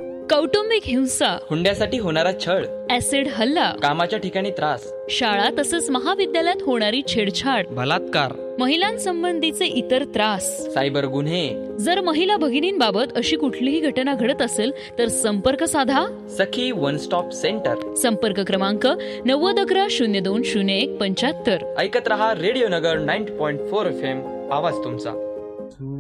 कौटुंबिक हिंसा, हुंड्यासाठी होणारा छळ, ऍसिड हल्ला, कामाच्या ठिकाणी त्रास, शाळा तसंच महाविद्यालयात होणारी छेडछाड, बलात्कार, महिलांसंबंधीचे इतर त्रास, सायबर गुन्हे. जर महिला भगिनींबाबत अशी कुठलीही घटना घडत असेल तर संपर्क साधा सखी वन स्टॉप सेंटर. संपर्क क्रमांक 9011020175. ऐकत रहा रेडिओ नगर 90.4 FM. आवाज तुमचा.